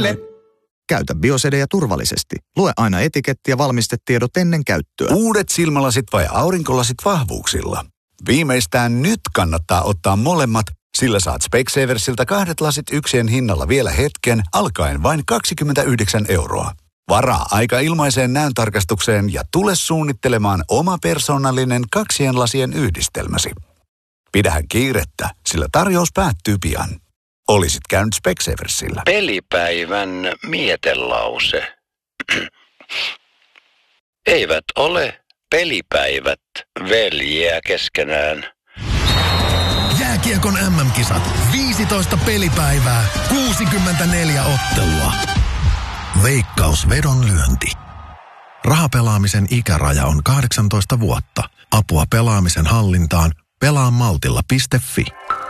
Ville! Käytä Biosedejä turvallisesti. Lue aina etiketti ja valmistetiedot ennen käyttöä. Uudet silmälasit vai aurinkolasit vahvuuksilla? Viimeistään nyt kannattaa ottaa molemmat, sillä saat Specsaversilta 2 lasit yksien hinnalla vielä hetken, alkaen vain 29 €. Varaa aika ilmaiseen näöntarkastukseen ja tule suunnittelemaan oma persoonallinen 2 lasien yhdistelmäsi. Pidähän kiirettä, sillä tarjous päättyy pian. Olisit käynyt Specsaversilla. Pelipäivän mietelause. Eivät ole pelipäivät veljiä keskenään. Jääkiekon MM-kisat. 15 pelipäivää, 64 ottelua. Veikkaus vedonlyönti. Rahapelaamisen ikäraja on 18 vuotta. Apua pelaamisen hallintaan. Pelaamaltilla.fi.